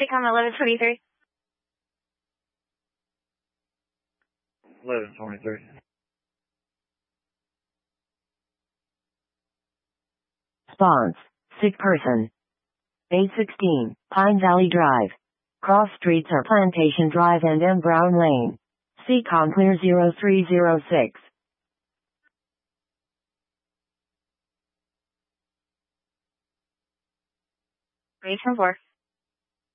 Tacoma 1123. 1123. Response. Sick person. 816, Pine Valley Drive. Cross streets are Plantation Drive and M. Brown Lane. CCOM clear 0306. Reach 4.